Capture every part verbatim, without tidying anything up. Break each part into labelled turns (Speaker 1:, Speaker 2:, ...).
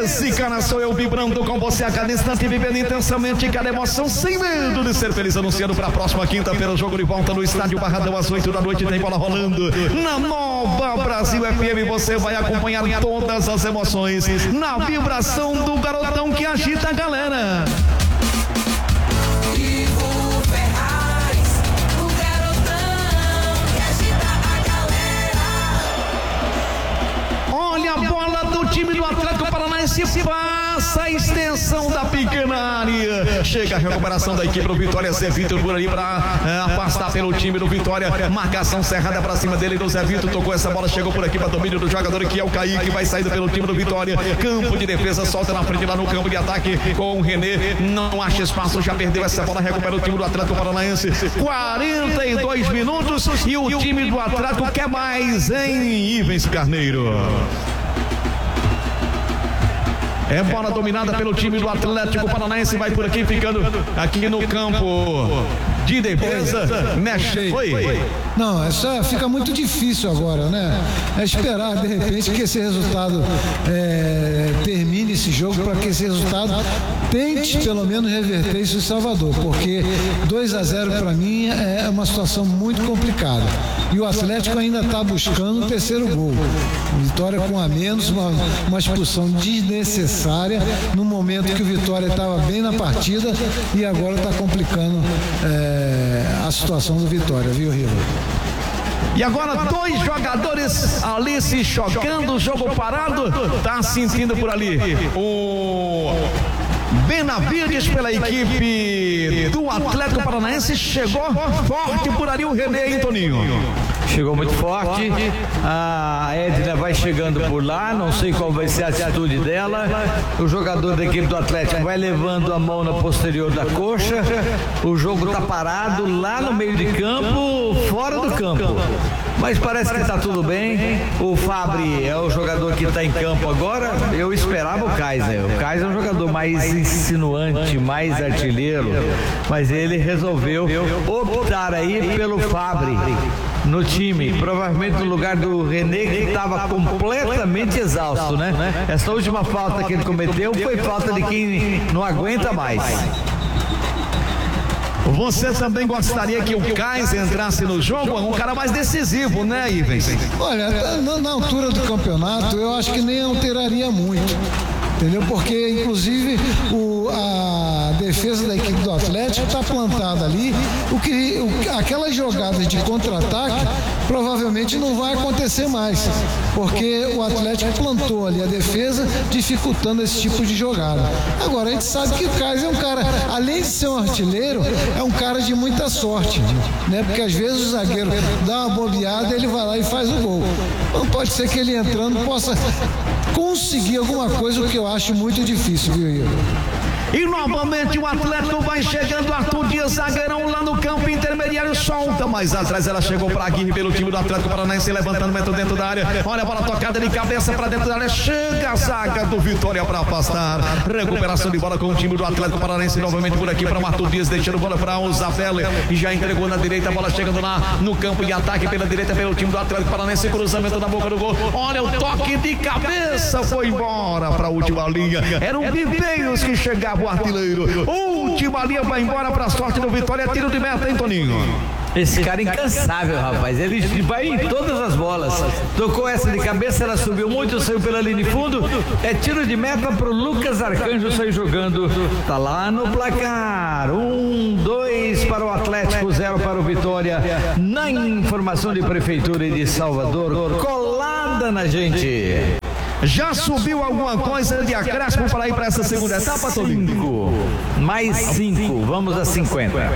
Speaker 1: Esse cara sou eu vibrando com você a cada instante, vivendo intensamente cada emoção, sem medo de ser feliz. Anunciando para a próxima quinta-feira o jogo de volta no estádio Barradão às oito da noite. Tem bola rolando na Nova Brasil F M. Você vai acompanhar todas as emoções na vibração do garotão que agita a galera. Olha a bola do time do Atlético Paranaense, passa a extensão da pequena área. Chega a recuperação da equipe do Vitória. Zé Vitor por ali para é, afastar pelo time do Vitória. Marcação cerrada para cima dele do Zé Vitor. Tocou essa bola, chegou por aqui para domínio do jogador que é o Kaique. Vai saindo pelo time do Vitória. Campo de defesa, solta na frente lá no campo de ataque com o René. Não acha espaço, já perdeu essa bola. Recupera o time do Atlético Paranaense. quarenta e dois minutos e o time do Atlético quer mais, hein, Ivens Carneiro? É bola dominada pelo time do Atlético Paranaense. Vai por aqui, ficando aqui no campo de defesa. Mexe, foi.
Speaker 2: Não, essa fica muito difícil agora, né? É esperar, de repente, que esse resultado é, termine esse jogo, para que esse resultado tente, pelo menos, reverter isso em Salvador, porque dois a zero para mim é uma situação muito complicada. E o Atlético ainda está buscando o terceiro gol. Vitória com a menos, uma, uma expulsão desnecessária, no momento que o Vitória estava bem na partida e agora está complicando é, a situação do Vitória, viu, Riva?
Speaker 1: E agora dois jogadores ali se chocando, o jogo parado, tá sentindo por ali o Benavides pela equipe do Atlético Paranaense. Chegou forte por ali o René, hein, Toninho?
Speaker 3: Chegou muito forte, a Edna vai chegando por lá, não sei qual vai ser a atitude dela. O jogador da equipe do Atlético vai levando a mão na posterior da coxa. O jogo tá parado lá no meio de campo, fora do campo, mas parece que tá tudo bem. O Fabri é o jogador que tá em campo agora. Eu esperava o Kaiser, o Kaiser é um jogador mais insinuante, mais artilheiro, mas ele resolveu optar aí pelo Fabri no time, provavelmente no lugar do René, que estava completamente exausto, né? Essa última falta que ele cometeu foi falta de quem não aguenta mais.
Speaker 1: Você também gostaria que o Kaiser entrasse no jogo? Um cara mais decisivo, né, Ivens?
Speaker 2: Olha, na, na altura do campeonato, eu acho que nem alteraria muito. Entendeu? Porque, inclusive, o, a defesa da equipe do Atlético está plantada ali. O que, o, aquelas jogadas de contra-ataque provavelmente não vai acontecer mais, porque o Atlético plantou ali a defesa, dificultando esse tipo de jogada. Agora, a gente sabe que o Kaiser é um cara, além de ser um artilheiro, é um cara de muita sorte, né? Porque às vezes o zagueiro dá uma bobeada, ele vai lá e faz o gol. Então pode ser que ele entrando possa conseguir alguma coisa, o que eu acho muito difícil, viu, Igor?
Speaker 1: E novamente o Atlético vai chegando, Arthur Dias, zagueirão lá no campo intermediário, solta, mas atrás ela chegou para Aguirre pelo time do Atlético Paranaense, levantando, metro dentro da área, olha a bola tocada de cabeça para dentro da área, chega a zaga do Vitória para afastar, recuperação de bola com o time do Atlético Paranaense, novamente por aqui para o Arthur Dias, deixando bola para o Zavelli, e já entregou na direita, a bola chegando lá no campo de ataque pela direita pelo time do Atlético Paranaense, cruzamento na boca do gol, olha o toque de cabeça, foi embora para a última linha, eram Viveiros que chegavam o artilheiro, última linha, vai embora para a sorte do Vitória, tiro de meta, hein, Toninho?
Speaker 3: Esse cara é incansável, rapaz, ele vai em todas as bolas, tocou essa de cabeça, ela subiu muito, saiu pela linha de fundo, é tiro de meta pro Lucas Arcanjo sair jogando, tá lá no placar, um, dois para o Atlético, zero para o Vitória, na informação de Prefeitura de Salvador, colada na gente.
Speaker 1: Já subiu alguma coisa de acréscimo para ir para essa segunda etapa, Toninho?
Speaker 3: Cinco, mais cinco, vamos a cinquenta.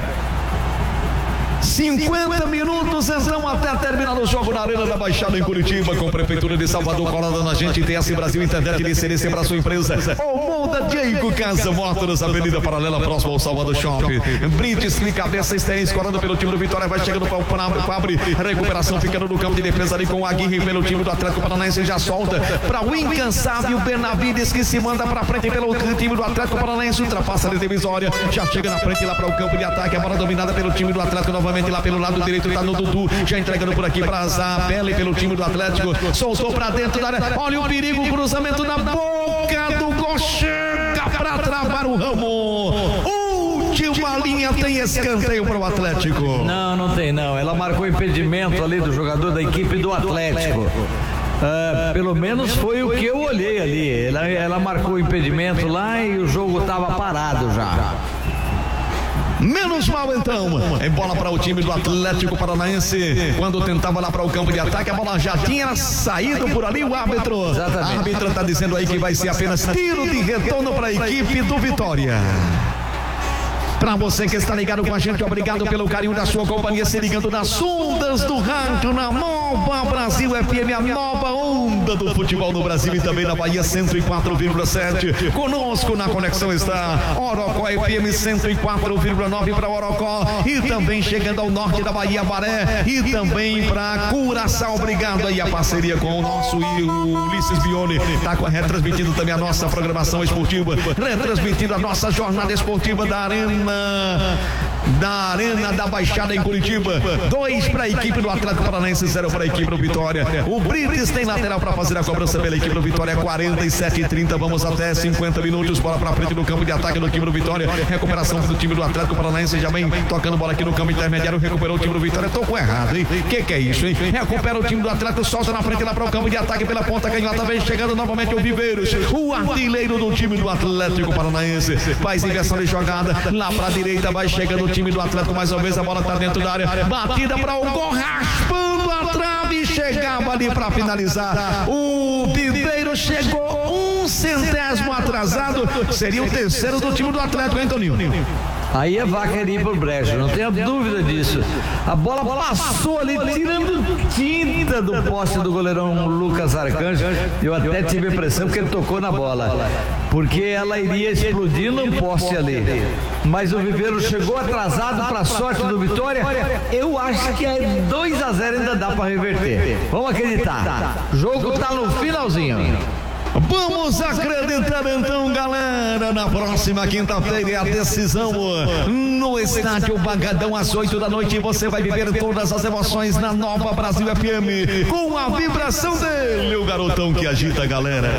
Speaker 1: cinquenta minutos, então, até terminar o jogo na Arena da Baixada em Curitiba, com a Prefeitura de Salvador colada na gente, T S Brasil Internet de C D C para sua empresa. O Muda Diego Casa Motors, Avenida Paralela, próximo ao Salvador Shopping. Brits de cabeça, Estém escorando pelo time do Vitória, vai chegando para o Fabri, recuperação ficando no campo de defesa ali com o Aguirre pelo time do Atlético Paranaense, já solta para o incansável Benavides, que se manda para frente pelo time do Atlético Paranaense, ultrapassa a divisória, já chega na frente lá para o campo de ataque, a bola dominada pelo time do Atlético Nova novamente lá pelo lado direito, tá no Dudu, já entregando por aqui pra Zapelli pelo time do Atlético, soltou pra dentro da área, olha o perigo, cruzamento na boca do gol, chega pra travar o Ramon. Última linha, tem escanteio para o Atlético.
Speaker 3: Não, não tem não, ela marcou impedimento ali do jogador da equipe do Atlético. Uh, pelo menos foi o que eu olhei ali. Ela, ela marcou o impedimento lá e o jogo estava parado já.
Speaker 1: Menos mal então, é bola para o time do Atlético Paranaense. Quando tentava lá para o campo de ataque, a bola já tinha saído por ali. O árbitro,
Speaker 3: Exatamente.
Speaker 1: A árbitra está dizendo aí que vai ser apenas tiro de retorno para a equipe do Vitória. Pra você que está ligado com a gente, obrigado pelo carinho da sua companhia, se ligando nas ondas do rádio, na Nova Brasil F M, a nova onda do futebol no Brasil e também na Bahia cento e quatro vírgula sete. Conosco na conexão está Orocó F M cento e quatro vírgula nove para Orocó e também chegando ao norte da Bahia, Baré, e também para Curaçao. Obrigado aí a parceria com o nosso Ulisses Bione, está retransmitindo também a nossa programação esportiva, retransmitindo a nossa jornada esportiva da Arena da Arena da Baixada em Curitiba. Dois para a equipe do Atlético Paranaense, zero para a equipe do Vitória. O Brites tem lateral para fazer a cobrança pela equipe do Vitória, quarenta e sete e trinta, vamos até cinquenta minutos, bola para frente no campo de ataque do time do Vitória, recuperação do time do Atlético Paranaense, já vem tocando bola aqui no campo intermediário, recuperou o time do Vitória, tocou errado, hein? Que que é isso, hein? Recupera o time do Atlético, solta na frente lá para o campo de ataque pela ponta canhota, vem chegando novamente o Viveiros, o artilheiro do time do Atlético Paranaense, faz inversão de jogada, lá para a direita, vai chegando o time do Atlético, mais uma vez a bola está dentro da área, batida para o gol, raspando a trave, chegava ali para finalizar, o Viveiro chegou um centésimo atrasado, seria o terceiro do time do Atlético, hein, Toninho?
Speaker 3: Aí a vaca iria pro brejo, não tenha dúvida disso. A bola passou ali, tirando tinta do poste do goleirão Lucas Arcanjo. Eu até tive a impressão que ele tocou na bola, porque ela iria explodir no poste ali. Mas o Viveiro chegou atrasado para a sorte do Vitória. Eu acho que é dois a zero, ainda dá para reverter. Vamos acreditar. O jogo tá no finalzinho.
Speaker 1: Vamos acreditar então, galera. Na próxima quinta-feira é a decisão no estádio Bagadão às oito da noite. Você vai viver todas as emoções na Nova Brasil F M com a vibração dele, o garotão que agita a galera.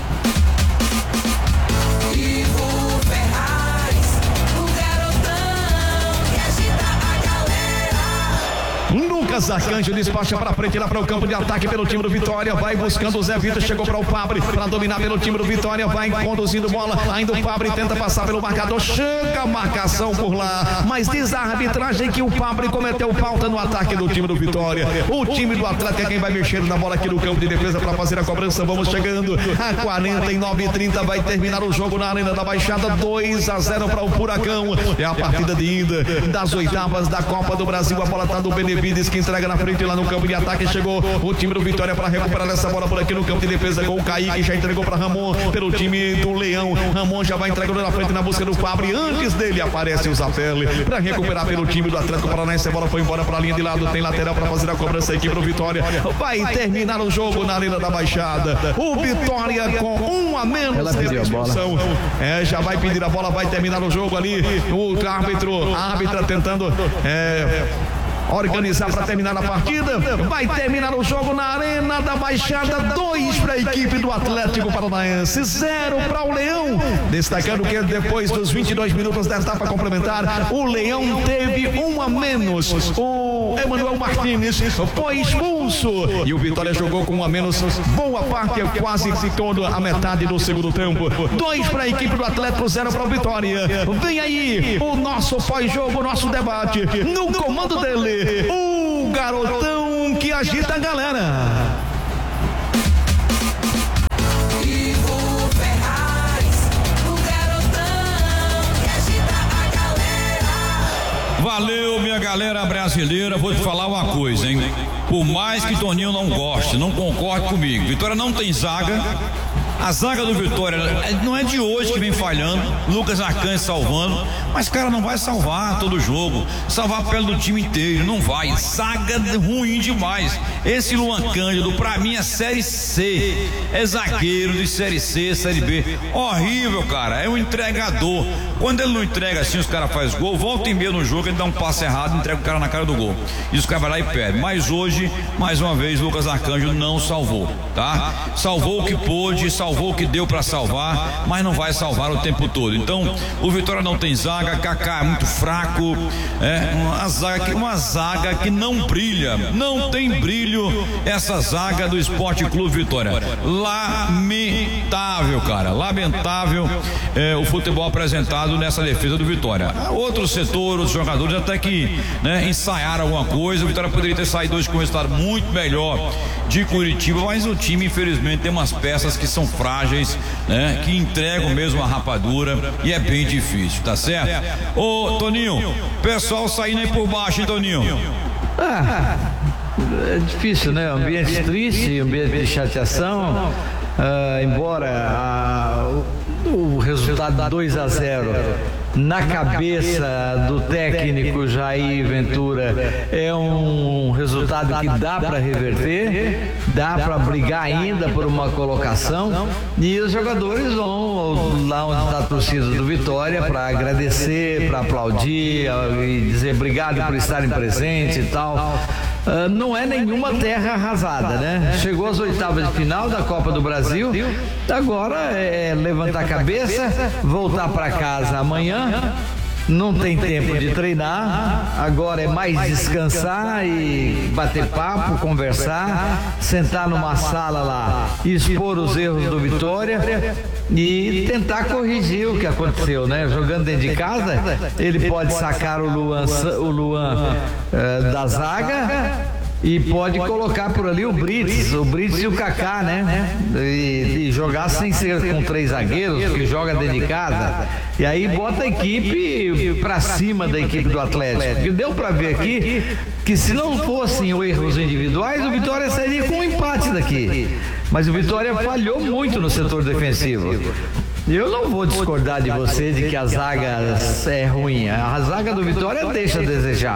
Speaker 1: Lucas Arcanjo despacha para frente lá para o campo de ataque pelo time do Vitória, vai buscando o Zé Vitor, chegou para o Fabre para dominar pelo time do Vitória, vai conduzindo bola, ainda o Fabre tenta passar pelo marcador, chega a marcação por lá, mas diz a arbitragem que o Fabre cometeu falta no ataque do time do Vitória. O time do Atlético é quem vai mexer na bola aqui no campo de defesa para fazer a cobrança. Vamos chegando a quarenta e nove e trinta, vai terminar o jogo na Arena da Baixada, dois a zero para o Furacão. É a partida de ida das oitavas da Copa do Brasil. A bola está do Benevides, que entrega na frente lá no campo de ataque. Chegou o time do Vitória para recuperar essa bola por aqui no campo de defesa com o Kaique, já entregou para Ramon pelo time do Leão. Ramon já vai entregando na frente na busca do Fabre. Antes dele aparece o Zapelli para recuperar pelo time do Atlético Paranaense. A bola foi embora para a linha de lado, tem lateral para fazer a cobrança. A equipe do Vitória vai terminar o jogo na Arena da Baixada. O Vitória com um a menos.
Speaker 3: Ela pediu a bola.
Speaker 1: É, já vai pedir a bola, vai terminar o jogo ali. O árbitro, a árbitra tentando é, organizar para terminar a partida. Vai terminar o jogo na Arena da Baixada, dois para a equipe do Atlético Paranaense, zero para o Leão. Destacando que depois dos vinte e dois minutos da etapa complementar, o Leão teve um a menos. O Emanuel Martins foi expulso e o Vitória jogou com um a menos boa parte, quase toda a metade do segundo tempo. Dois para a equipe do Atlético, zero para o Vitória. Vem aí o nosso pós-jogo, o nosso debate, no comando dele, o garotão que agita a galera.
Speaker 4: Ivo Ferraz, o garotão que agita a galera.
Speaker 5: Valeu, minha galera brasileira. Vou te falar uma coisa, hein? Por mais que Toninho não goste, não concorde comigo, Vitória não tem zaga. A zaga do Vitória não é de hoje que vem falhando. Lucas Arcanjo salvando, mas cara, não vai salvar todo jogo, salvar a pele do time inteiro, não vai. Zaga ruim demais. Esse Luan Cândido, pra mim, é série C, é zagueiro de série C, série B, horrível, cara, é um entregador. Quando ele não entrega assim, os caras fazem gol, volta e meia no jogo, ele dá um passe errado, entrega o cara na cara do gol, e os caras vai lá e perde. Mas hoje, mais uma vez, Lucas Arcanjo não salvou, tá? Salvou o que pôde, salvou o que deu pra salvar, mas não vai salvar o tempo todo. Então, o Vitória não tem zaga, Kaká é muito fraco, é uma zaga que, uma zaga que não brilha, não tem brilho essa zaga do Esporte Clube Vitória. Lamentável, cara, lamentável é, o futebol apresentado nessa defesa do Vitória. Outro setor, os jogadores até que, né, ensaiaram alguma coisa. O Vitória poderia ter saído hoje com um resultado muito melhor de Curitiba, mas o time, infelizmente, tem umas peças que são frágeis, né, que entregam mesmo a rapadura, e é bem difícil, tá certo? Ô, Toninho, pessoal saindo aí por baixo, hein, Toninho?
Speaker 3: Ah, é difícil, né? Ambiente triste, ambiente de chateação. Ah, embora a, o, o resultado dois a zero na cabeça do técnico Jair Ventura é um resultado que dá para reverter, dá para brigar ainda por uma colocação, e os jogadores vão lá onde está a torcida do Vitória para agradecer, para aplaudir e dizer obrigado por estarem presentes e tal. Uh, não é nenhuma terra arrasada, né? Chegou às oitavas de final da Copa do Brasil, agora é levantar a cabeça, voltar para casa amanhã. Não tem tempo de treinar, agora é mais descansar e bater papo, conversar, sentar numa sala lá, expor os erros do Vitória e tentar corrigir o que aconteceu, né? Jogando dentro de casa, ele pode sacar o Luan, o Luan uh, da zaga e pode colocar por ali o Brits, o Brits e o Kaká, né? E, e jogar sem ser com três zagueiros, que joga dentro de casa. E aí bota a equipe pra cima da equipe do Atlético. Porque deu pra ver aqui que se não fossem erros individuais, o Vitória sairia com um empate daqui. Mas o Vitória falhou muito no setor defensivo. Eu não vou discordar de você de que a zaga é ruim. A zaga do Vitória deixa a desejar.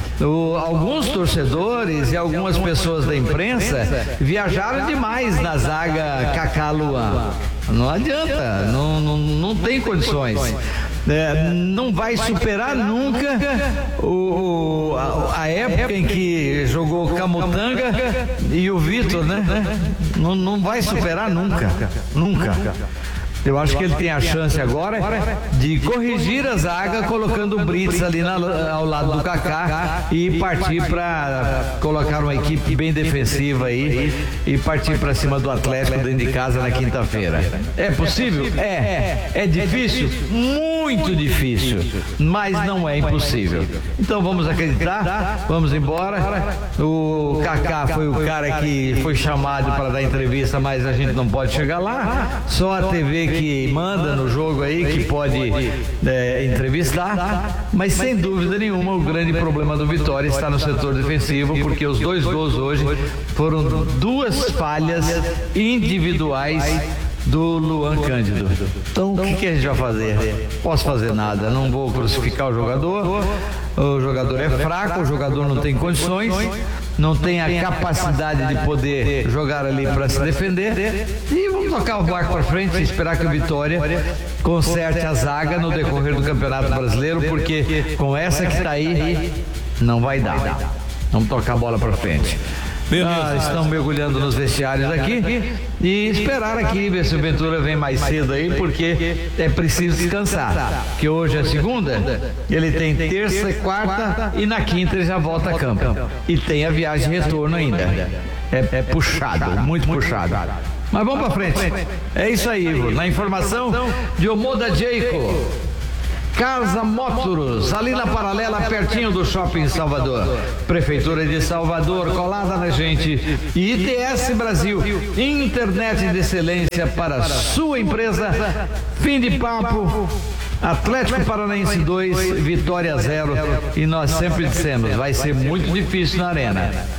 Speaker 3: O, alguns torcedores e algumas pessoas da imprensa viajaram demais na zaga Kaká Luan. Não adianta, não, não, não tem condições. É, não vai superar nunca o, o, a, a época em que jogou Camutanga e o Vitor, né? Não, não vai superar nunca, nunca. Eu acho que ele tem a chance agora de corrigir a zaga, colocando o Brits ali na, ao lado do Kaká e partir para colocar uma equipe bem defensiva aí e partir para cima do Atlético dentro de casa na quinta-feira. É possível? É. É difícil? Muito difícil, mas não é impossível. Então vamos acreditar, vamos embora. O Kaká foi o cara que foi chamado para dar entrevista, mas a gente não pode chegar lá. Só a T V que manda no jogo aí, que pode é, entrevistar, mas sem dúvida nenhuma o grande problema do Vitória está no setor defensivo, porque os dois gols hoje foram duas falhas individuais do Luan Cândido. Então o que, que a gente vai fazer? Posso fazer nada, não vou crucificar o jogador. O jogador é fraco, o jogador não tem condições, não tem a capacidade de poder jogar ali para se defender, e vamos tocar o barco para frente e esperar que o Vitória conserte a zaga no decorrer do Campeonato Brasileiro, porque com essa que está aí não vai dar. Vamos tocar a bola para frente. Ah, estão mergulhando nos vestiários aqui e esperar aqui ver se o Ventura vem mais cedo aí, porque é preciso descansar, que hoje é segunda, ele tem terça e quarta e na quinta ele já volta a campo e tem a viagem de retorno ainda. É, é puxado, muito puxado. Mas vamos pra frente. É isso aí, Ivo. Na informação de Omoda Jeico, Casa Motors, ali na Paralela, pertinho do Shopping Salvador. Prefeitura de Salvador, colada na gente. E I T S Brasil, internet de excelência para sua empresa. Fim de papo. Atlético Paranaense dois, Vitória zero. E nós sempre dissemos, vai ser muito difícil na Arena.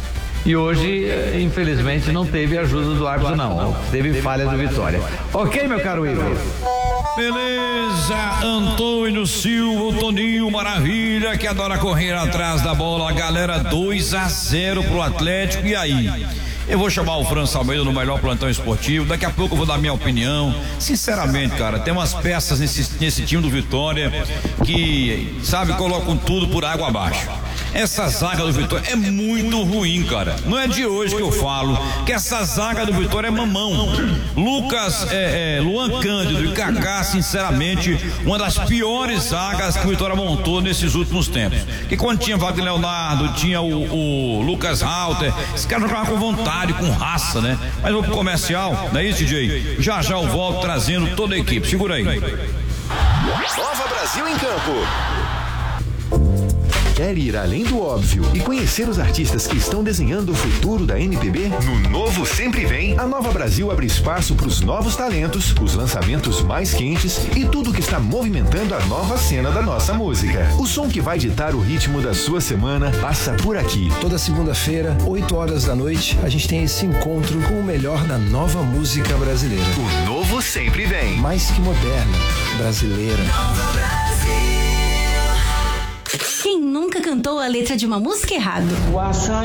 Speaker 3: E hoje, infelizmente, não teve ajuda do árbitro, não. Teve falha do Vitória. Ok, meu caro Igor?
Speaker 5: Beleza, Antônio Silva, o Toninho Maravilha, que adora correr atrás da bola. Galera, dois a zero pro Atlético. E aí? Eu vou chamar o França Almeida no melhor plantão esportivo. Daqui a pouco eu vou dar minha opinião. Sinceramente, cara, tem umas peças nesse, nesse time do Vitória que, sabe, colocam tudo por água abaixo. Essa zaga do Vitória é muito ruim, cara. Não é de hoje que eu falo que essa zaga do Vitória é mamão. Lucas, é, é, Luan Cândido e Kaká, sinceramente, uma das piores zagas que o Vitória montou nesses últimos tempos. Que quando tinha Wagner Leonardo, tinha o, o Lucas Halter, esse cara jogava com vontade, com raça, né? Mas vou pro comercial, não é isso, D J? Já já eu volto trazendo toda a equipe. Segura aí.
Speaker 6: Nova Brasil em Campo. Quer ir além do óbvio e conhecer os artistas que estão desenhando o futuro da M P B? No Novo Sempre Vem, a Nova Brasil abre espaço para os novos talentos, os lançamentos mais quentes e tudo que está movimentando a nova cena da nossa música. O som que vai ditar o ritmo da sua semana passa por aqui.
Speaker 7: Toda segunda-feira, oito horas da noite, a gente tem esse encontro com o melhor da nova música brasileira.
Speaker 6: O Novo Sempre Vem.
Speaker 7: Mais que moderna, brasileira.
Speaker 8: Quem nunca cantou a letra de uma música errado?
Speaker 9: O açaí